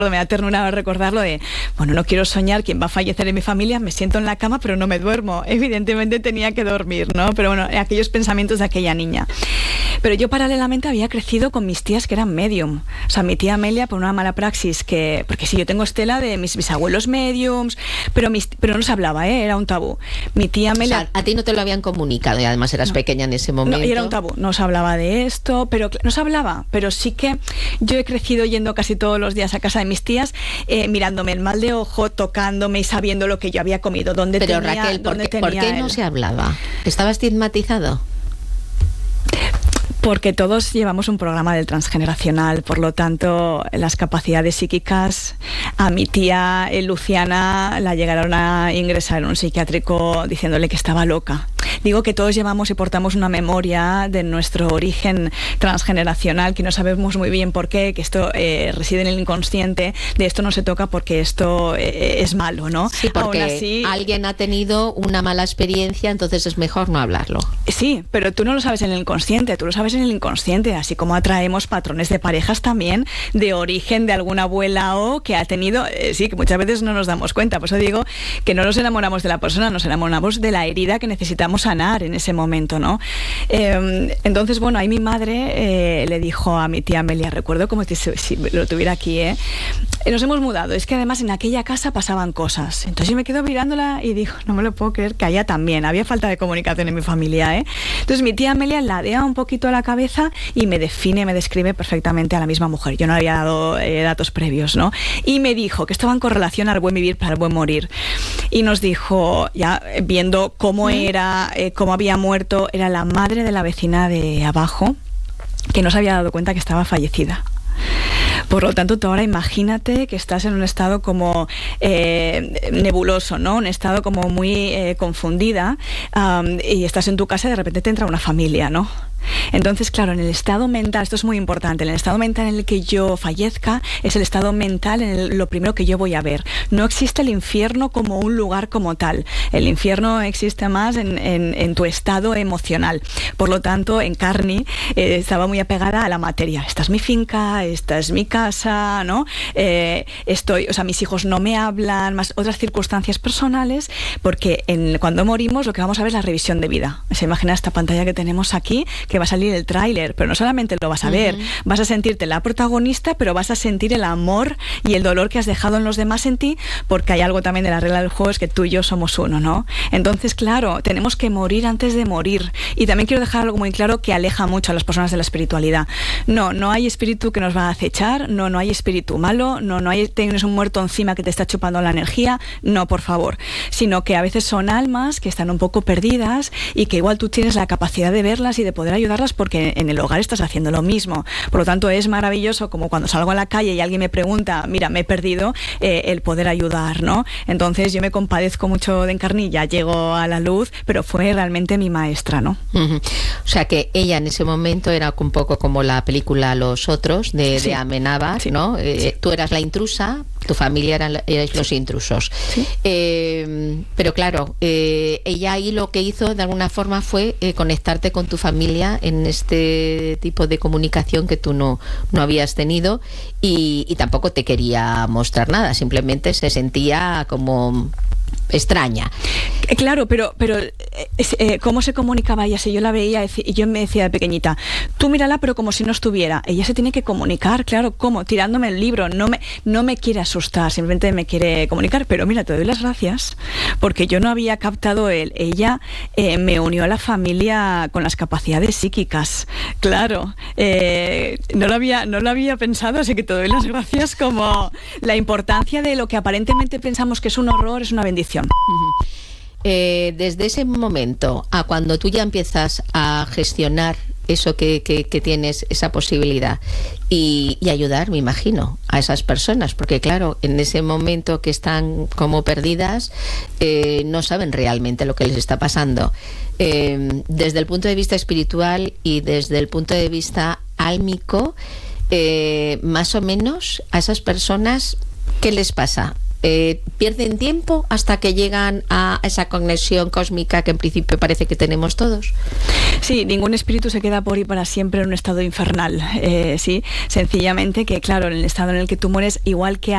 me da ternura recordarlo de, bueno, no quiero soñar quién va a fallecer en mi familia, me siento en la cama pero no me duermo. Evidentemente tenía que dormir, ¿no? Pero bueno, aquellos pensamientos de aquella niña. Pero yo paralelamente había crecido con mis tías que eran medium. O sea, mi tía Amelia, por una mala praxis, porque sí, yo tengo estela de mis bisabuelos mediums, pero no se hablaba, era un tabú. Mi tía Amelia... O sea, a ti no te lo habían comunicado y además eras pequeña en ese momento. No, y era un tabú, no se hablaba de esto, no se hablaba, pero sí que yo he crecido yendo casi todos los días a casa de mis tías, mirándome el mal de ojo, tocándome y sabiendo lo que yo había comido, dónde pero tenía... Raquel, ¿por qué no se hablaba? ¿Estaba estigmatizado? Porque todos llevamos un programa del transgeneracional, por lo tanto, las capacidades psíquicas, a mi tía Luciana la llegaron a ingresar en un psiquiátrico diciéndole que estaba loca. Digo que todos llevamos y portamos una memoria de nuestro origen transgeneracional, que no sabemos muy bien por qué, que esto reside en el inconsciente, de esto no se toca porque esto es malo, ¿no? Sí, porque aún así, alguien ha tenido una mala experiencia, entonces es mejor no hablarlo. Sí, pero tú no lo sabes en el inconsciente, tú lo sabes en el inconsciente, así como atraemos patrones de parejas también de origen de alguna abuela o que ha tenido, sí, que muchas veces no nos damos cuenta. Por eso digo que no nos enamoramos de la persona, nos enamoramos de la herida que necesitamos sanar en ese momento, ¿no? Entonces, bueno, ahí mi madre le dijo a mi tía Amelia, recuerdo como si lo tuviera aquí, nos hemos mudado, es que además en aquella casa pasaban cosas. Entonces yo me quedo mirándola y digo, no me lo puedo creer, que allá también había falta de comunicación en mi familia, Entonces mi tía Amelia ladea un poquito a la cabeza y me describe perfectamente a la misma mujer. Yo no había dado datos previos, ¿no? Y me dijo que estaban con relación al buen vivir para el buen morir. Y nos dijo, ya viendo cómo era, cómo había muerto, era la madre de la vecina de abajo, que no se había dado cuenta que estaba fallecida. Por lo tanto, tú ahora imagínate que estás en un estado como nebuloso, ¿no? Un estado como muy confundida, y estás en tu casa y de repente te entra una familia, ¿no? Entonces, claro, en el estado mental, esto es muy importante, en el estado mental en el que yo fallezca, es el estado mental lo primero que yo voy a ver. No existe el infierno como un lugar como tal. El infierno existe más en tu estado emocional. Por lo tanto, en Carni estaba muy apegada a la materia. Esta es mi finca, esta es mi casa, ¿no? Mis hijos no me hablan, más otras circunstancias personales, porque cuando morimos lo que vamos a ver es la revisión de vida. Se imagina esta pantalla que tenemos aquí, que va a salir el tráiler, pero no solamente lo vas a ver, vas a sentirte la protagonista, pero vas a sentir el amor y el dolor que has dejado en los demás en ti, porque hay algo también de la regla del juego, es que tú y yo somos uno, ¿no? Entonces, claro, tenemos que morir antes de morir. Y también quiero dejar algo muy claro que aleja mucho a las personas de la espiritualidad. No hay espíritu que nos va a acechar, no hay espíritu malo, tienes un muerto encima que te está chupando la energía, no, por favor, sino que a veces son almas que están un poco perdidas y que igual tú tienes la capacidad de verlas y de poder ayudarlas porque en el hogar estás haciendo lo mismo. Por lo tanto, es maravilloso como cuando salgo a la calle y alguien me pregunta, mira, me he perdido, el poder ayudar, ¿no? Entonces yo me compadezco mucho de Encarnilla, llego a la luz, pero fue realmente mi maestra, ¿no? O sea que ella en ese momento era un poco como la película Los Otros de Amenábar, sí. ¿no? Sí. Tú eras la intrusa, tu familia erais los intrusos. Sí. Pero claro, ella ahí lo que hizo de alguna forma fue conectarte con tu familia en este tipo de comunicación que tú no habías tenido y tampoco te quería mostrar nada, simplemente se sentía como extraña. Claro, pero ¿cómo se comunicaba ella? Si yo la veía y yo me decía de pequeñita, tú mírala pero como si no estuviera. Ella se tiene que comunicar, claro, ¿cómo? Tirándome el libro, no me quiere asustar, simplemente me quiere comunicar, pero mira, te doy las gracias, porque yo no había captado ella me unió a la familia con las capacidades psíquicas, claro, no lo había pensado, así que te doy las gracias, como la importancia de lo que aparentemente pensamos que es un horror, es una bendición. Desde ese momento a cuando tú ya empiezas a gestionar eso que tienes, esa posibilidad y ayudar, me imagino, a esas personas, porque claro, en ese momento que están como perdidas, no saben realmente lo que les está pasando. Desde el punto de vista espiritual y desde el punto de vista álmico, más o menos a esas personas, ¿qué les pasa? ¿Pierden tiempo hasta que llegan a esa conexión cósmica que en principio parece que tenemos todos? Sí, ningún espíritu se queda por y para siempre en un estado infernal, sí, sencillamente que claro, en el estado en el que tú mueres, igual que